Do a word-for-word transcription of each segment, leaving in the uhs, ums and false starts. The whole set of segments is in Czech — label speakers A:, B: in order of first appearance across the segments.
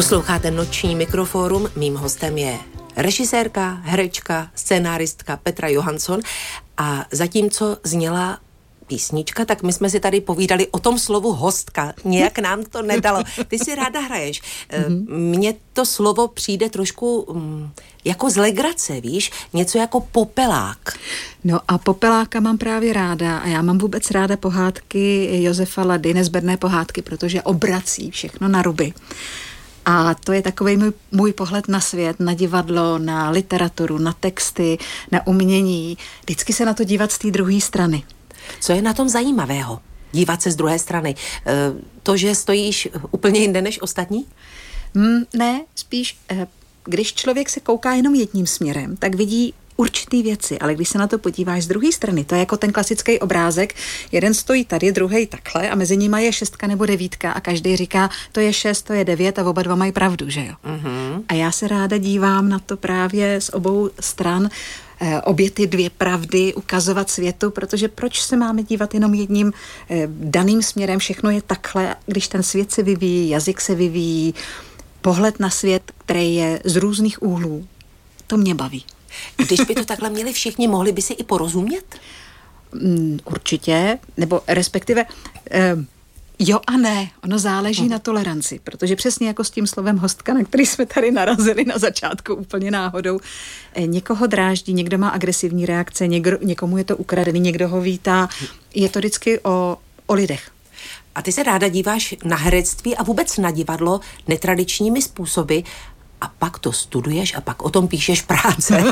A: Posloucháte Noční mikrofórum, mým hostem je režisérka, herečka, scénáristka Petra Johansson a zatímco zněla písnička, tak my jsme si tady povídali o tom slovu hostka. Nějak nám to nedalo. Ty si ráda hraješ. Mně to slovo přijde trošku jako z legrace, víš? Něco jako popelák.
B: No a popeláka mám právě ráda a já mám vůbec ráda pohádky Josefa Lady, nezbedné pohádky, protože obrací všechno na ruby. A to je takový můj, můj pohled na svět, na divadlo, na literaturu, na texty, na umění. Vždycky se na to dívat z té druhé strany.
A: Co je na tom zajímavého? Dívat se z druhé strany. To, že stojíš úplně jinde než ostatní?
B: Mm, ne, spíš, když člověk se kouká jenom jedním směrem, tak vidí určitý věci, ale když se na to podíváš z druhé strany, to je jako ten klasický obrázek, jeden stojí tady, druhý takhle a mezi nimi je šestka nebo devítka a každý říká, to je šest, to je devět a oba dva mají pravdu, že jo? Mm-hmm. A já se ráda dívám na to právě z obou stran, eh, obě ty dvě pravdy ukazovat světu, protože proč se máme dívat jenom jedním eh, daným směrem, všechno je takhle, když ten svět se vyvíjí, jazyk se vyvíjí, pohled na svět, který je z různých úhlů, to mě baví.
A: Když by to takhle měli všichni, mohli by si i porozumět?
B: Mm, určitě, nebo respektive eh, jo a ne, ono záleží uh. na toleranci, protože přesně jako s tím slovem hostka, na který jsme tady narazili na začátku úplně náhodou, eh, někoho dráždí, někdo má agresivní reakce, někdo, někomu je to ukradený, někdo ho vítá, je to vždycky o, o lidech.
A: A ty se ráda díváš na herectví a vůbec na divadlo netradičními způsoby, a pak to studuješ a pak o tom píšeš práce.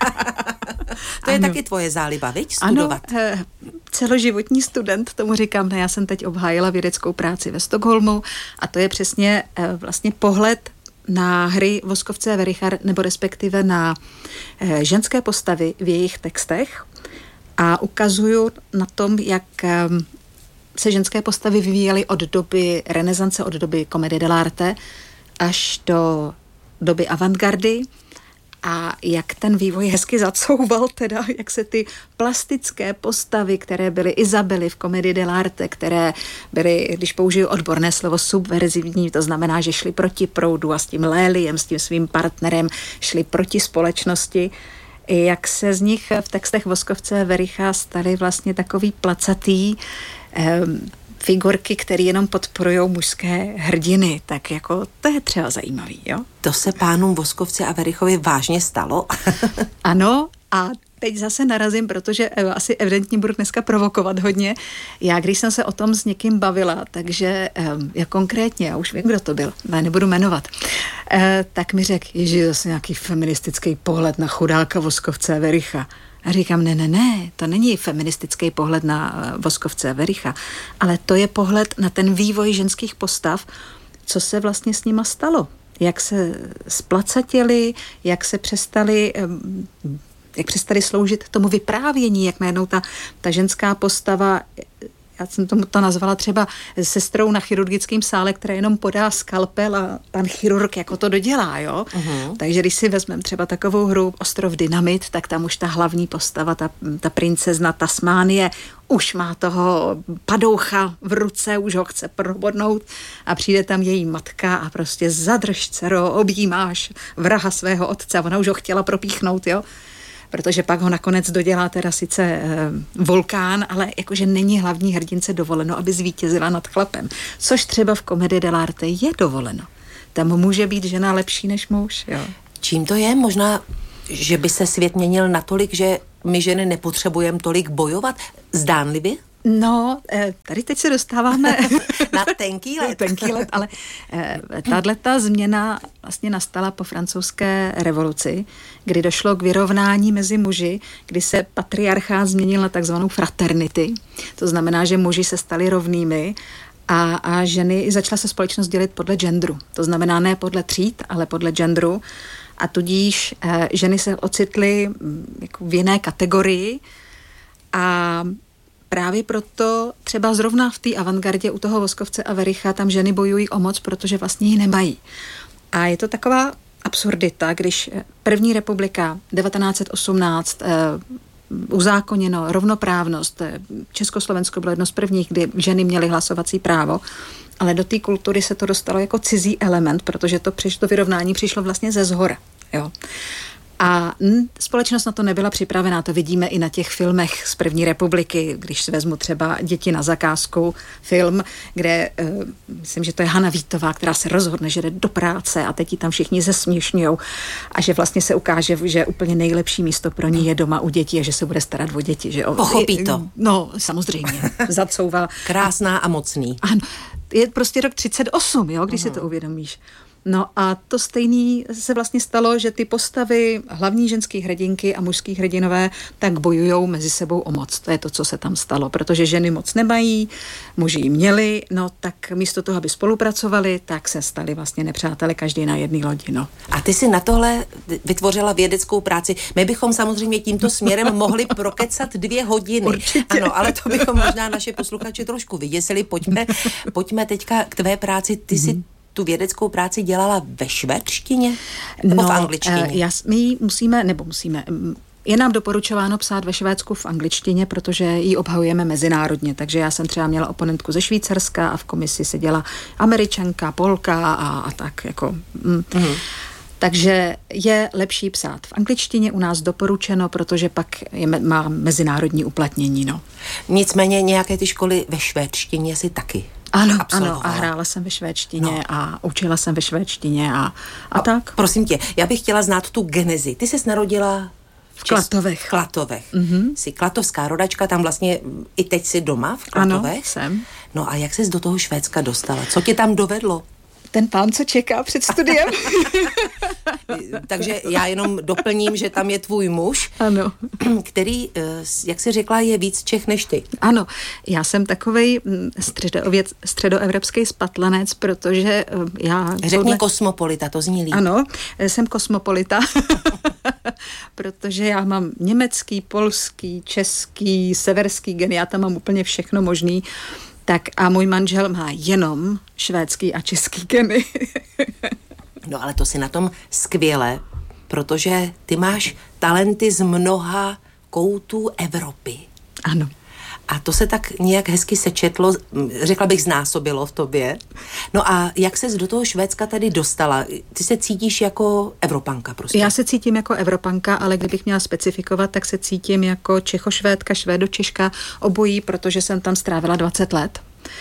A: To je ano. Taky tvoje záliba, viď? Studovat.
B: Ano, eh, celoživotní student, tomu říkám, ne, já jsem teď obhájila vědeckou práci ve Stockholmu a to je přesně eh, vlastně pohled na hry Voskovce a Vericha, nebo respektive na eh, ženské postavy v jejich textech a ukazuju na tom, jak eh, se ženské postavy vyvíjely od doby renesance, od doby Comedie dell'arte až do doby avantgardy a jak ten vývoj hezky zacouval teda, jak se ty plastické postavy, které byly Izabely v Comedii dell'arte, které byly, když použiju odborné slovo, subverzivní, to znamená, že šli proti proudu a s tím Léliem, s tím svým partnerem šli proti společnosti, jak se z nich v textech Voskovce a Vericha staly vlastně takový placatý eh, figurky, které jenom podporujou mužské hrdiny, tak jako to je třeba zajímavý, jo?
A: To se pánům Voskovci a Verichovi vážně stalo? Ano,
B: a teď zase narazím, protože asi evidentně budu dneska provokovat hodně. Já, když jsem se o tom s někým bavila, takže já konkrétně, já už vím, kdo to byl, já nebudu jmenovat, tak mi řekl, ježi, zase nějaký feministický pohled na chudáka Voskovce a Vericha. A říkám, ne, ne, ne, to není feministický pohled na Voskovce a Vericha, ale to je pohled na ten vývoj ženských postav, co se vlastně s nima stalo. Jak se splacatili, jak se přestali, jak přestali sloužit tomu vyprávění, jak najednou ta, ta ženská postava, já jsem tomu to nazvala třeba sestrou na chirurgickém sále, která jenom podá skalpel a pan chirurg jako to dodělá, jo. Uh-huh. Takže když si vezmeme třeba takovou hru Ostrov Dynamit, tak tam už ta hlavní postava, ta, ta princezna Tasmánie, už má toho padoucha v ruce, už ho chce probodnout a přijde tam její matka a prostě zadrž, dcero, objímáš vraha svého otce, ona už ho chtěla propíchnout, jo. Protože pak ho nakonec dodělá teda sice e, vulkán, ale jakože není hlavní hrdince dovoleno, aby zvítězila nad chlapem. Což třeba v Comedii dell'arte je dovoleno. Tam může být žena lepší než muž, jo.
A: Čím to je? Možná, že by se svět měnil natolik, že my ženy nepotřebujeme tolik bojovat? Zdánlivě?
B: No, tady teď se dostáváme
A: na tenký let.
B: tenký let, ale tato změna vlastně nastala po francouzské revoluci, kdy došlo k vyrovnání mezi muži, kdy se patriarchát změnil na takzvanou fraternity. To znamená, že muži se stali rovnými a, a ženy, začala se společnost dělit podle genderu. To znamená ne podle tříd, ale podle genderu. A tudíž eh, ženy se ocitly jako v jiné kategorii a právě proto třeba zrovna v té avantgardě u toho Voskovce a Vericha tam ženy bojují o moc, protože vlastně ji nemají. A je to taková absurdita, když první republika devatenáct set osmnáct eh, uzákoněno rovnoprávnost. Československo bylo jedno z prvních, kdy ženy měly hlasovací právo. ale do té kultury se to dostalo jako cizí element, protože to, přišlo, to vyrovnání přišlo vlastně ze zhora. Jo. A společnost na to nebyla připravená, to vidíme i na těch filmech z první republiky, když si vezmu třeba Děti na zakázku, film, kde, uh, myslím, že to je Hana Vítová, která se rozhodne, že jde do práce a teď ji tam všichni zesměšňujou a že vlastně se ukáže, že úplně nejlepší místo pro ní je doma u dětí a že se bude starat o děti. Že
A: Pochopí to.
B: No, samozřejmě. Zacouval.
A: Krásná a mocný.
B: Ano, je prostě rok třicet osm, jo, když uh-huh. si to uvědomíš. No a to stejné se vlastně stalo, že ty postavy, hlavní ženský hrdinky a mužský hrdinové, tak bojujou mezi sebou o moc. To je to, co se tam stalo, protože ženy moc nemají, muži ji měli, no tak místo toho, aby spolupracovali, tak se stali vlastně nepřáteli každý na jedné lodi, no.
A: A ty si na tohle vytvořila vědeckou práci. My bychom samozřejmě tímto směrem mohli prokecat dvě hodiny.
B: Určitě.
A: Ano, ale to bychom možná naše posluchače trošku vyděsili. Pojďme, pojďme teďka k tvé práci. Ty si tu vědeckou práci dělala ve švédštině nebo
B: no,
A: v angličtině?
B: Já, my musíme, nebo musíme, je nám doporučováno psát ve Švédsku v angličtině, protože ji obhajujeme mezinárodně, takže já jsem třeba měla oponentku ze Švýcarska a v komisi seděla Američanka, Polka a, a tak jako... Mm. Mm. Takže je lepší psát v angličtině, u nás doporučeno, protože pak je, má mezinárodní uplatnění. No.
A: Nicméně nějaké ty školy ve švédštině si taky
B: ano,
A: absolvovala.
B: Ano, a hrála jsem ve švédštině no. a učila jsem ve švédštině a, a
A: no,
B: tak.
A: Prosím tě, já bych chtěla znát tu genezi. Ty jsi narodila
B: v Klatovech.
A: V Klatovech.
B: Mm-hmm.
A: Jsi klatovská rodačka, tam vlastně i teď jsi doma v Klatovech.
B: Ano, jsem.
A: No a jak ses do toho Švédska dostala? Co tě tam dovedlo?
B: Ten pán, co čeká před studiem.
A: Takže já jenom doplním, že tam je tvůj muž,
B: ano.
A: který, jak jsi řekla, je víc Čech než ty.
B: Ano, já jsem takovej středověc, středoevropský spatlanec, protože já...
A: Řekni podle... kosmopolita, to zní líp.
B: Ano, jsem kosmopolita, protože já mám německý, polský, český, severský gen, já tam mám úplně všechno možný. Tak a můj manžel má jenom švédský a český geny.
A: No ale to si na tom skvěle, protože ty máš talenty z mnoha koutů Evropy.
B: Ano.
A: A to se tak nějak hezky sečetlo, řekla bych znásobilo v tobě. No a jak ses do toho Švédska tady dostala? Ty se cítíš jako Evropanka prostě?
B: Já se cítím jako Evropanka, ale kdybych měla specifikovat, tak se cítím jako Čechošvédka, Švédočeška, obojí, protože jsem tam strávila dvacet let.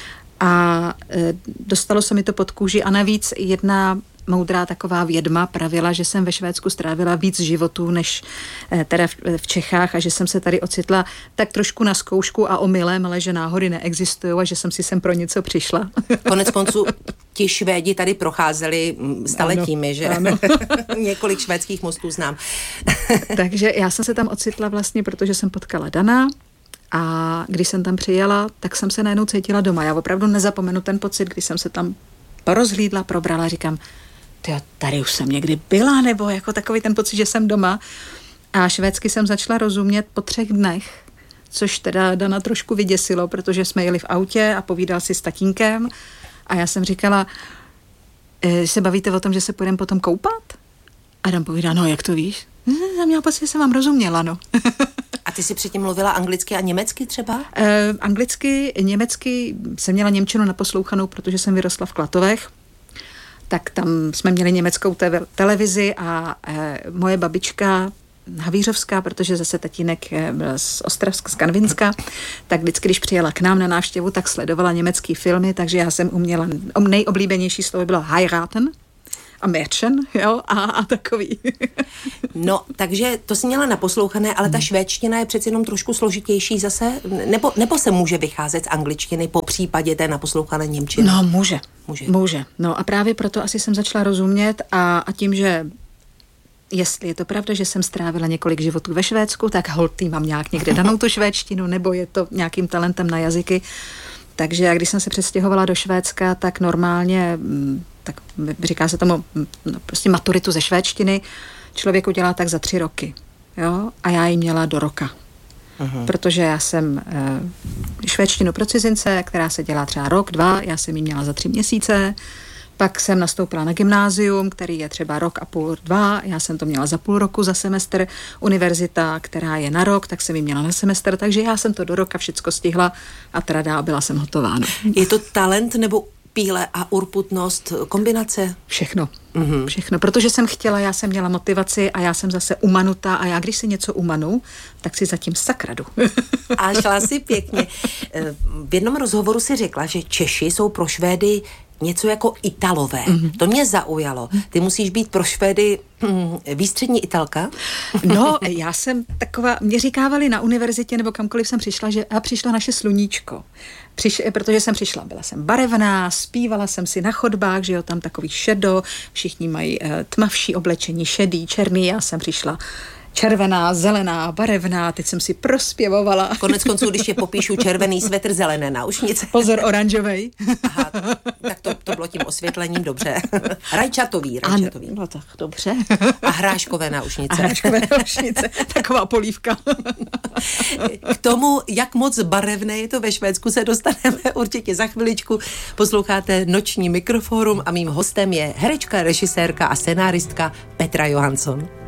B: A e, dostalo se mi to pod kůži a navíc jedna moudrá taková vědma pravila, že jsem ve Švédsku strávila víc životů než eh, teda v, v Čechách a že jsem se tady ocitla tak trošku na zkoušku a omylem, ale že náhody neexistují a že jsem si sem pro něco přišla.
A: Konec konců ti Švédi tady procházeli staletími, ano, že? Ano. Několik švédských mostů znám.
B: Takže já jsem se tam ocitla vlastně, protože jsem potkala Dana. A když jsem tam přijela, tak jsem se najednou cítila doma. Já opravdu nezapomenu ten pocit, když jsem se tam porozhlídla, probrala, říkám, tyjo, tady už jsem někdy byla, nebo jako takový ten pocit, že jsem doma. A švédsky jsem začala rozumět po třech dnech, což teda Dana trošku vyděsilo, protože jsme jeli v autě a povídal si s tatínkem a já jsem říkala, e, se bavíte o tom, že se půjdeme potom koupat? A Dan povídá, no jak to víš? Já měla pocit, že jsem vám rozuměla, no.
A: A ty jsi předtím mluvila anglicky a německy třeba?
B: E, anglicky, německy jsem měla němčinu naposlouchanou, protože jsem vyrostla v Klatovech. Tak tam jsme měli německou te- televizi a e, moje babička Havířovská, protože zase tatínek byl z Ostravska, z Kanvinska, tak vždycky, když přijela k nám na návštěvu, tak sledovala německý filmy, takže já jsem uměla, nejoblíbenější slovo bylo heiraten a Märchen, jo, a, a takový.
A: No, takže to jsi měla naposlouchané, ale ta švédština je přeci jenom trošku složitější zase, nebo, nebo se může vycházet z angličtiny po případě té naposlouchané němčiny?
B: No, může.
A: Může.
B: Může. No a právě proto asi jsem začala rozumět a, a tím, že jestli je to pravda, že jsem strávila několik životů ve Švédsku, tak holt mám nějak někde danou tu švédštinu, nebo je to nějakým talentem na jazyky. Takže když jsem se přestěhovala do Švédska, tak normálně, tak říká se tomu no, prostě maturitu ze švédštiny, člověk udělá tak za tři roky. Jo? A já ji měla do roka. Uhum. Protože já jsem e, švédštinu pro cizince, která se dělá třeba rok, dva, já jsem ji měla za tři měsíce, pak jsem nastoupila na gymnázium, který je třeba rok a půl, dva, já jsem to měla za půl roku, za semestr, univerzita, která je na rok, tak jsem ji měla na semestr, takže já jsem to do roka všecko stihla a teda byla jsem hotová. No.
A: Je to talent nebo píle a urputnost, kombinace?
B: Všechno. Mm-hmm. Všechno, protože jsem chtěla, já jsem měla motivaci a já jsem zase umanutá a já, když si něco umanu, tak si zatím sakra jdu.
A: A šla si pěkně. V jednom rozhovoru si řekla, že Češi jsou pro Švédy něco jako Italové. Mm-hmm. To mě zaujalo. Ty musíš být pro Švédy hm, výstřední Italka?
B: No, já jsem taková, mě říkávali na univerzitě nebo kamkoliv jsem přišla, že a přišlo naše sluníčko. Přiš, protože jsem přišla, byla jsem barevná, zpívala jsem si na chodbách, že jo, tam takový šedo, všichni mají uh, tmavší oblečení, šedý, černý, já jsem přišla červená, zelená, barevná, teď jsem si prospěvovala.
A: Konec konců, když je popíšu červený svetr, zelené náušnice.
B: Pozor, oranžovej.
A: Aha, tak to, to bylo tím osvětlením, dobře. Rajčatový, rajčatový.
B: No tak, dobře.
A: A hráškové náušnice.
B: A hráškové náušnice, taková polívka.
A: K tomu, jak moc barevné je to ve Švédsku, se dostaneme určitě za chviličku. Posloucháte Noční mikrofórum a mým hostem je herečka, režisérka a scenáristka Petra Johansson.